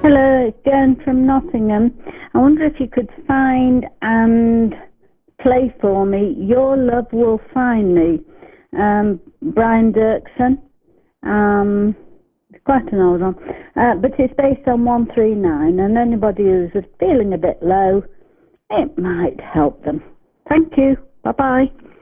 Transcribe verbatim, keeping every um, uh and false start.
Hello, it's Joan from Nottingham. I wonder if you could find and play for me Your Love Will Find Me, um, Brian Dirksen. Um, it's quite an old one, uh, but it's based on one three nine, and anybody who's feeling a bit low, it might help them. Thank you. Bye-bye.